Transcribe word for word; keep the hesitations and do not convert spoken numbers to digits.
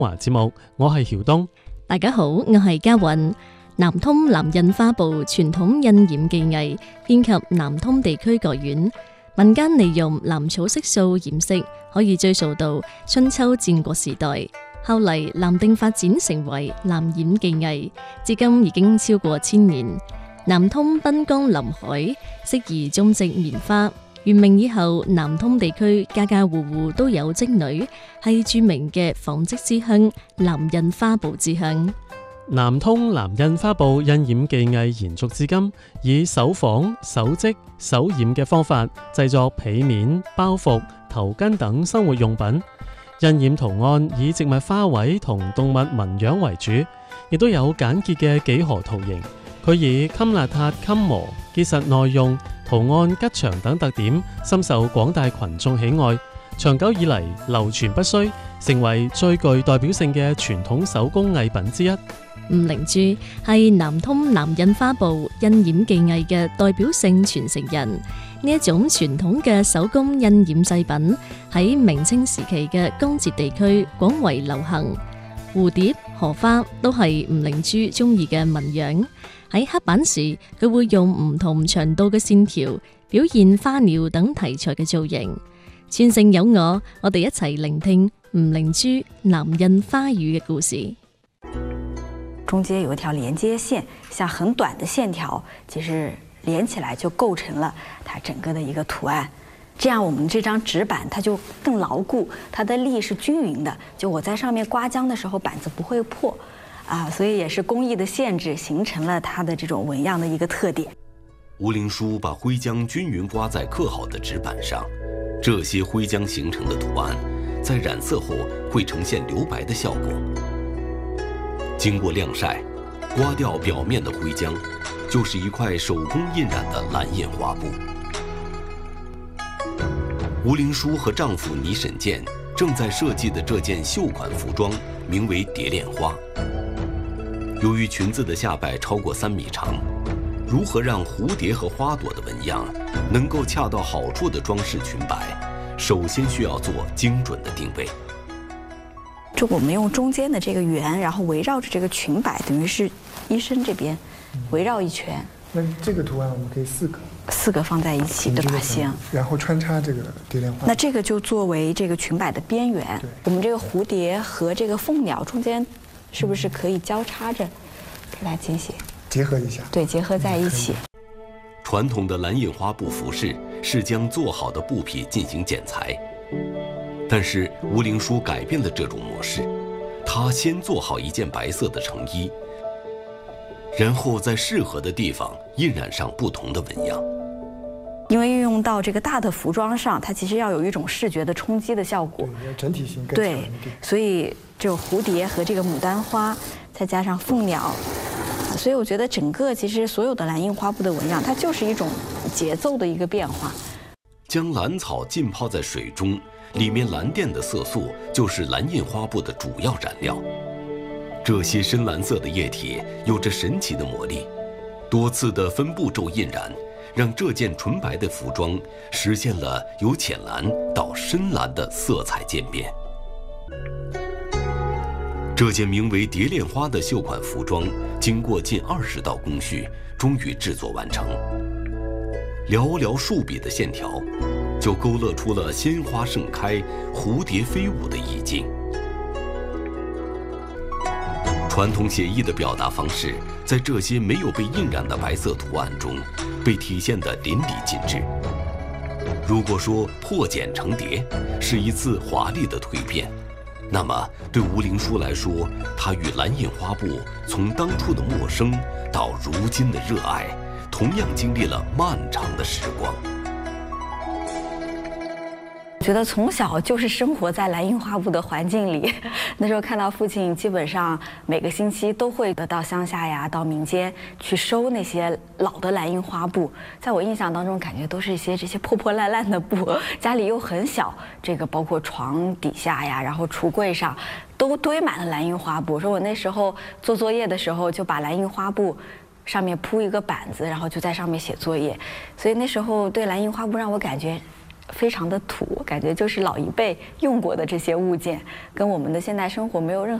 華節目，我係曉東。 大家好，我係嘉韻。南通南印花布傳統印染技藝遍及南通地區各縣，民間利用藍草色素染色，可以追溯到春秋戰國時代。後嚟南定發展成為藍染技藝，至今已經超過千年。南通濱江臨海，適宜種植棉花。元明以後，南通地區家家戶戶都有織女，係著名嘅紡織之鄉、南印花布之鄉。 南通南印花布印染技藝延續至今，以手紡、手織、手染嘅方法製作被面、包袱、頭巾等生活用品。印染圖案以植物花卉同動物紋樣為主，亦都有簡潔嘅幾何圖形。佢以襟邋遢、襟磨、結實耐用、圖案吉祥等特點，深受廣大群眾喜愛。長久以嚟流傳不衰，成為最具代表性嘅傳統手工藝品之一。 吳靈珠係南通南印花布印染技藝嘅代表性傳承人。呢一種傳統嘅手工印染製品喺明清時期嘅江浙地區廣為流行。蝴蝶、荷花都係吳靈珠中意嘅紋樣。喺刻版時，佢會用唔同長度嘅線條表現花鳥等題材嘅造型。傳承有我，我哋一齊聆聽吳靈珠南印花語嘅故事。 中間有一條連接線，像很短的線條，其實連起來就構成了它整個的一個圖案。這樣我們這張紙板它就更牢固，它的力是均勻的，就我在上面刮漿的時候板子不會破啊，所以也是工藝的限制，形成了它的這種紋樣的一個特點。 吳靈書把灰漿均勻刮在刻好的紙板上，這些灰漿形成的圖案在染色後會呈現留白的效果。經過晾曬，刮掉表面的灰漿，就是一塊手工印染的藍印花布。吳靈書和丈夫倪沈健正在設計的這件繡款服裝名為蝶戀花。由於裙子的下擺超過三米長，如何讓蝴蝶和花朵的紋樣能夠恰到好處的裝飾裙擺，首先需要做精準的定位。 就我們用中間的這個圓，然後圍繞着這個裙擺，等於是衣身這邊圍繞一圈。 那這個圖案我們可以四個， 四個放在一起，對吧？行。然後穿插這個蝶戀花。 那這個就作為這個裙擺的邊緣。我們這個蝴蝶和這個鳳鳥中間，是不是可以交叉着給它進行結合一下？ 對，結合在一起。 傳統的藍印花布服飾是將做好的布匹進行剪裁。但是吳靈書改變了這種模式，他先做好一件白色的成衣，然後在適合的地方印染上不同的紋樣。 因為運用到這個大的服裝上，它其實要有一種視覺的衝擊的效果， 對，整體性更強一點。 對，所以就蝴蝶和這個牡丹花，再加上鳳鳥，所以我覺得整個其實所有的藍印花布的紋樣，它就是一種節奏的一個變化。 將藍草浸泡在水中，裡面藍靛的色素就是藍印花布的主要染料。這些深藍色的液體有着神奇的魔力，多次的分步驟印染，讓這件純白的服裝實現了由淺藍到深藍的色彩漸變。這件名為蝶戀花的繡款服裝，經過近二十道工序，終於製作完成。寥寥數筆的線條，就勾勒出了鮮花盛開、蝴蝶飛舞的意境。傳統寫意的表達方式，在這些沒有被印染的白色圖案中，被體現得淋漓盡致。如果說破繭成蝶是一次華麗的蛻變，那麼對吳靈書來說，她與藍印花布從當初的陌生到如今的熱愛，同樣經歷了漫長的時光。 我覺得從小就是生活在藍印花布的環境裡，那時候看到父親基本上每個星期都會得到鄉下呀，到民間去收那些老的藍印花布。在我印象當中，感覺都是一些這些破破爛爛的布，家裡又很小，這個包括床底下呀，然後櫥櫃上都堆滿了藍印花布。說我那時候做作業的時候，就把藍印花布上面鋪一個板子，然後就在上面寫作業。所以那時候對藍印花布讓我感覺非常的土，感觉就是老一辈用过的这些物件，跟我们的现代生活没有任何